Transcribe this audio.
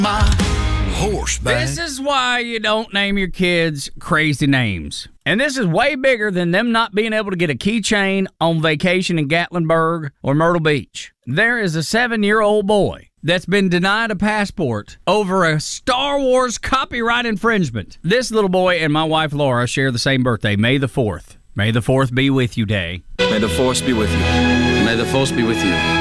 My horseback. This is why you don't name your kids crazy names. And this is way bigger than them not being able to get a keychain on vacation in Gatlinburg or Myrtle Beach. There is a 7-year-old boy that's been denied a passport over a Star Wars copyright infringement. This little boy and my wife Laura share the same birthday, May the 4th. May the 4th be with you day. May the force be with you. May the force be with you.